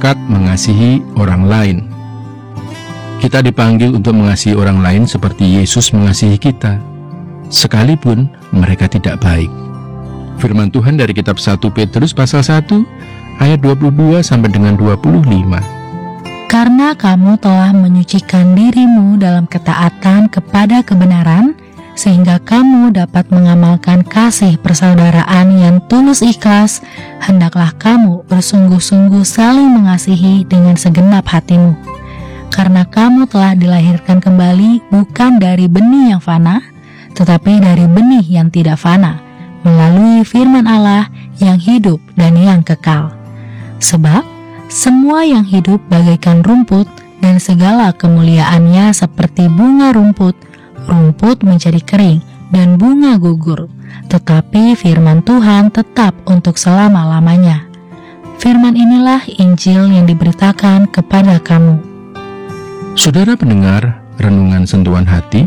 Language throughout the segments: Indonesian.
berkat mengasihi orang lain. Kita dipanggil untuk mengasihi orang lain seperti Yesus mengasihi kita, sekalipun mereka tidak baik. Firman Tuhan dari kitab 1 Petrus pasal 1 ayat 22 sampai dengan 25. Karena kamu telah menyucikan dirimu dalam ketaatan kepada kebenaran, sehingga kamu dapat mengamalkan kasih persaudaraan yang tulus ikhlas, hendaklah kamu bersungguh-sungguh saling mengasihi dengan segenap hatimu. Karena kamu telah dilahirkan kembali bukan dari benih yang fana, tetapi dari benih yang tidak fana, melalui firman Allah yang hidup dan yang kekal. Sebab semua yang hidup bagaikan rumput, dan segala kemuliaannya seperti bunga rumput menjadi kering dan bunga gugur, tetapi firman Tuhan tetap untuk selama-lamanya. Firman inilah Injil yang diberitakan kepada kamu. Saudara pendengar renungan sentuhan hati,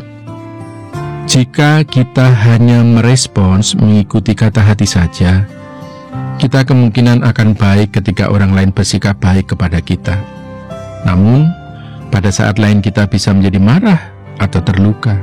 jika kita hanya merespons mengikuti kata hati saja, kita kemungkinan akan baik ketika orang lain bersikap baik kepada kita. Namun, pada saat lain kita bisa menjadi marah atau terluka.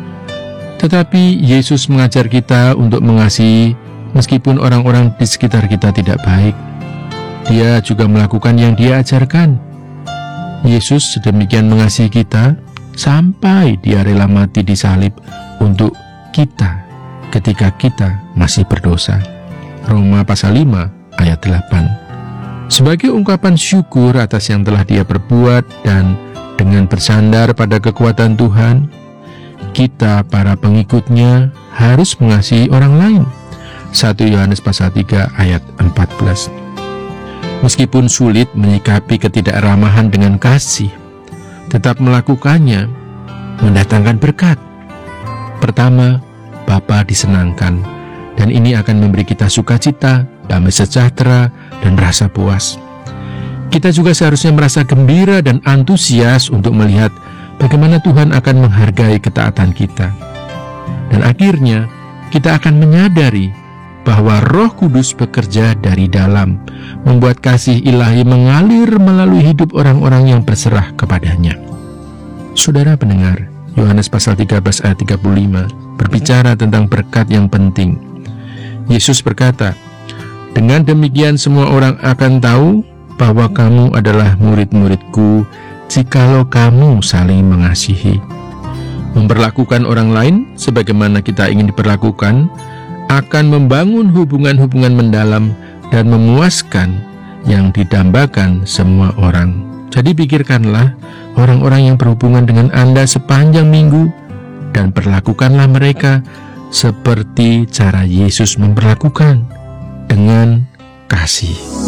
Tetapi Yesus mengajar kita untuk mengasihi meskipun orang-orang di sekitar kita tidak baik. Dia juga melakukan yang Dia ajarkan. Yesus sedemikian mengasihi kita sampai Dia rela mati di salib untuk kita ketika kita masih berdosa. Roma pasal 5 ayat 8. Sebagai ungkapan syukur atas yang telah Dia perbuat dan dengan bersandar pada kekuatan Tuhan, kita para pengikutnya harus mengasihi orang lain. 1 Yohanes pasal 3 ayat 14. Meskipun sulit menyikapi ketidakramahan dengan kasih, tetap melakukannya mendatangkan berkat. Pertama, Bapa disenangkan, dan ini akan memberi kita sukacita, damai sejahtera, dan rasa puas. Kita juga seharusnya merasa gembira dan antusias untuk melihat bagaimana Tuhan akan menghargai ketaatan kita. Dan akhirnya, kita akan menyadari bahwa Roh Kudus bekerja dari dalam, membuat kasih ilahi mengalir melalui hidup orang-orang yang berserah kepadanya. Saudara pendengar, Yohanes pasal 13 ayat 35 berbicara tentang berkat yang penting. Yesus berkata, "Dengan demikian semua orang akan tahu bahwa kamu adalah murid-muridku, jikalau kamu saling mengasihi." Memperlakukan orang lain sebagaimana kita ingin diperlakukan akan membangun hubungan-hubungan mendalam dan memuaskan yang didambakan semua orang. Jadi pikirkanlah orang-orang yang berhubungan dengan Anda sepanjang minggu dan perlakukanlah mereka seperti cara Yesus memperlakukan, dengan kasih.